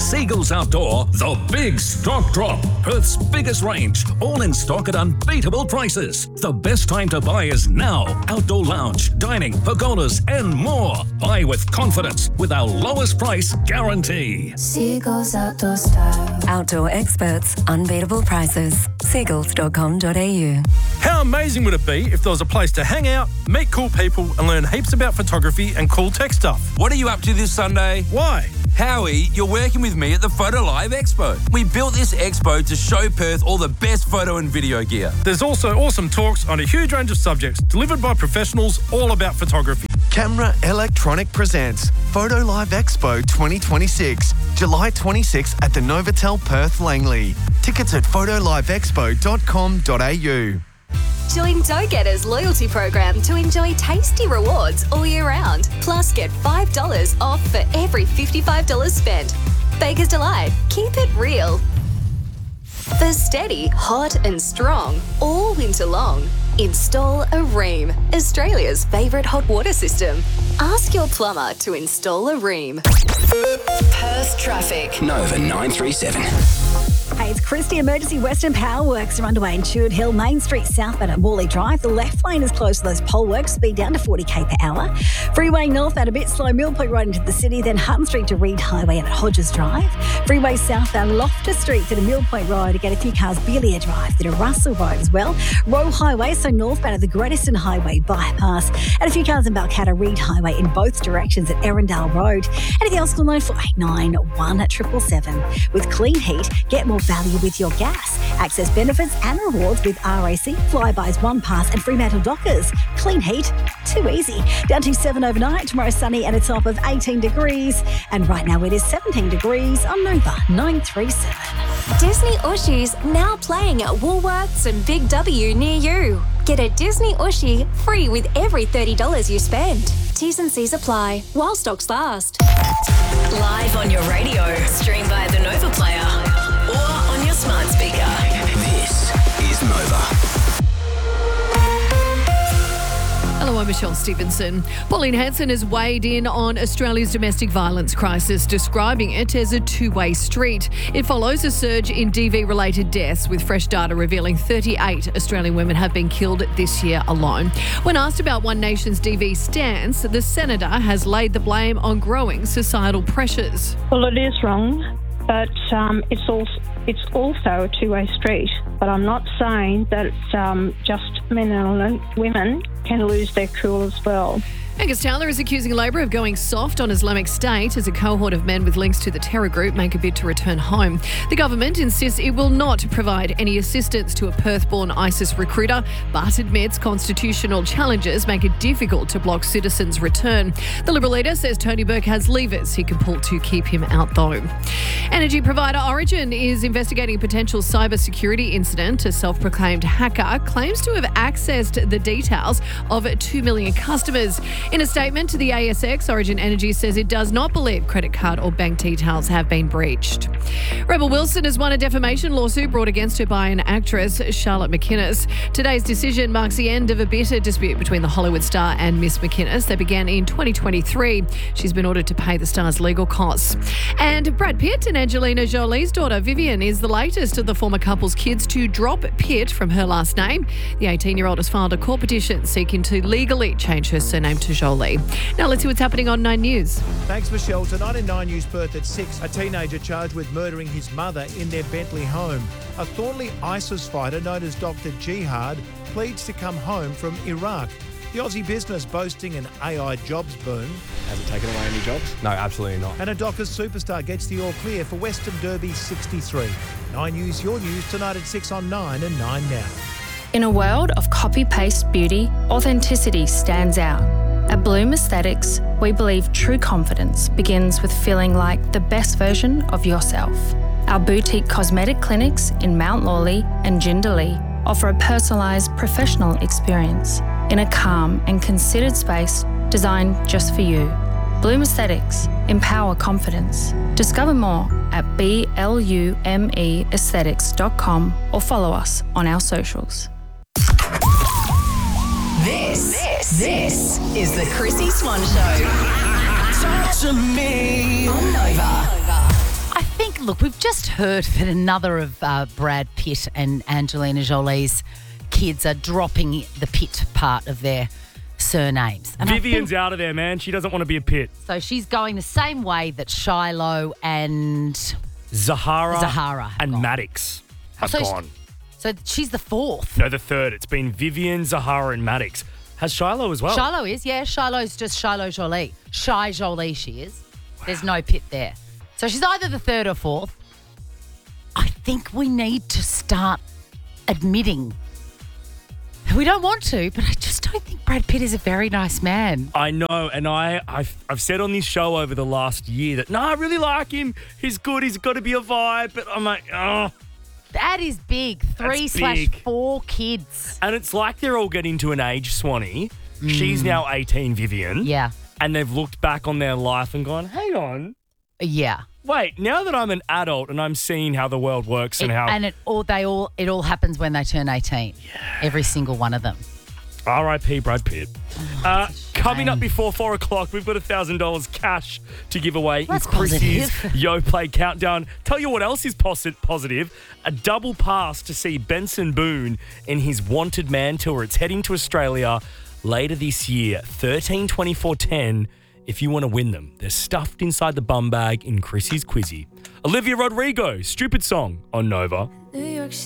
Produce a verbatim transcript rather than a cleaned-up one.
Seagulls Outdoor, the big stock drop. Perth's biggest range, all in stock at unbeatable prices. The best time to buy is now. Outdoor lounge, dining, pergolas and more. Buy with confidence with our lowest price guarantee. Seagulls Outdoor Style. Outdoor experts, unbeatable prices. seagulls dot com dot a u. How amazing would it be if there was a place to hang out, meet cool people and learn heaps about photography and cool tech stuff? What are you up to this Sunday? Why? Howie, you're working with me at the Photo Live Expo. We built this expo to show Perth all the best photo and video gear. There's also awesome talks on a huge range of subjects delivered by professionals all about photography. Camera Electronic presents Photo Live Expo twenty twenty-six, July twenty-sixth at the Novotel Perth Langley. Tickets at photo live expo dot com dot a u. Join Dough Getter's loyalty program to enjoy tasty rewards all year round. Plus, get five dollars off for every fifty-five dollars spent. Baker's Delight. Keep it real. For steady, hot and strong all winter long, install a Rheem, Australia's favourite hot water system. Ask your plumber to install a Rheem. Perth traffic. Nova nine three seven. Hey, it's Christy. Emergency Western Power Works are underway in Cheward Hill, Main Street southbound at Morley Drive. The left lane is close to those pole works, speed down to forty k per hour. Freeway northbound a bit slow, Mill Point Road into the city, then Hutton Street to Reed Highway and at Hodges Drive. Freeway southbound Loftus Street to the Mill Point Road to get a few cars Beelier Drive to Russell Road as well. Rowe Highway, so northbound at the Great Eastern Highway bypass, and a few cars in Balcatta Reed Highway in both directions at Erindale Road. Anything else, call nine four eight nine, one seven seven seven. With Clean Heat, get more value with your gas. Access benefits and rewards with R A C, Flybys, One Pass and Fremantle Dockers. Clean Heat, too easy. Down to seven overnight, tomorrow sunny and a top of eighteen degrees. And right now it is seventeen degrees on Nova nine three seven. Disney Ushies now playing at Woolworths and Big W near you. Get a Disney Ushie free with every thirty dollars you spend. T's and C's apply while stocks last. Live on your radio, stream via the Nova Player or on your smart speaker. This is Nova. Hello, I'm Michelle Stevenson. Pauline Hanson has weighed in on Australia's domestic violence crisis, describing it as a two-way street. It follows a surge in D V-related deaths, with fresh data revealing thirty-eight Australian women have been killed this year alone. When asked about One Nation's D V stance, the senator has laid the blame on growing societal pressures. Well, it is wrong, but um, it's also it's also a two-way street. But I'm not saying that it's um, just men and women can lose their cool as well. Angus Taylor is accusing Labor of going soft on Islamic State as a cohort of men with links to the terror group make a bid to return home. The government insists it will not provide any assistance to a Perth-born ISIS recruiter, but admits constitutional challenges make it difficult to block citizens' return. The Liberal leader says Tony Burke has levers he can pull to keep him out, though. Energy provider Origin is investigating a potential cybersecurity incident. A self-proclaimed hacker claims to have accessed the details of two million customers. In a statement to the A S X, Origin Energy says it does not believe credit card or bank details have been breached. Rebel Wilson has won a defamation lawsuit brought against her by an actress, Charlotte McInnes. Today's decision marks the end of a bitter dispute between the Hollywood star and Miss McInnes that began in twenty twenty-three. She's been ordered to pay the star's legal costs. And Brad Pitt and Angelina Jolie's daughter, Vivian, is the latest of the former couple's kids to drop Pitt from her last name. The eighteen-year-old has filed a court petition seeking to legally change her surname to Jolie. Now let's see what's happening on Nine News. Thanks, Michelle. Tonight in Nine News Perth at six, a teenager charged with murdering his mother in their Bentley home. A Thornley ISIS fighter known as Doctor Jihad pleads to come home from Iraq. The Aussie business boasting an A I jobs boom. Has it taken away any jobs? No, absolutely not. And a Dockers superstar gets the all clear for Western Derby sixty-three. Nine News, your news tonight at six on Nine and Nine Now. In a world of copy-paste beauty, authenticity stands out. At Bloom Aesthetics, we believe true confidence begins with feeling like the best version of yourself. Our boutique cosmetic clinics in Mount Lawley and Jindalee offer a personalised professional experience in a calm and considered space designed just for you. Bloom Aesthetics, empower confidence. Discover more at B L U M E aesthetics dot com or follow us on our socials. This, this, this is the Chrissy Swan Show. Talk to me on Nova. I think look, we've just heard that another of uh, Brad Pitt and Angelina Jolie's kids are dropping the Pitt part of their surnames. And Vivian's think, out of there, man. She doesn't want to be a Pitt. So she's going the same way that Shiloh and Zahara, Zahara and gone. Maddox have so gone. She, so she's the fourth. No, the third. It's been Vivian, Zahara, and Maddox. Has Shiloh as well? Shiloh is, yeah. Shiloh's just Shiloh Jolie. Shy Jolie she is. Wow. There's no Pitt there. So she's either the third or fourth. I think we need to start admitting. We don't want to, but I just don't think Brad Pitt is a very nice man. I know, and I, I've, I've said on this show over the last year that, no, I really like him. He's good. He's got to be a vibe. But I'm like, oh. That is big. Three That's slash big. four kids. And it's like they're all getting to an age, Swanee. Mm. She's now eighteen, Vivian. Yeah. And they've looked back on their life and gone, hang on. Yeah. Wait, now that I'm an adult and I'm seeing how the world works and It- how... and it all they all it all happens when they turn eighteen. Yeah. Every single one of them. R I P Brad Pitt. uh, coming up before four o'clock, we've got one thousand dollars cash to give away That's in Chrissy's positive. Yo Play Countdown. Tell you what else is posi- positive. A double pass to see Benson Boone in his Wanted Man tour. It's heading to Australia later this year. thirteen twenty-four ten if you want to win them. They're stuffed inside the bum bag in Chrissy's Quizzy. Olivia Rodrigo, Stupid Song on Nova. New York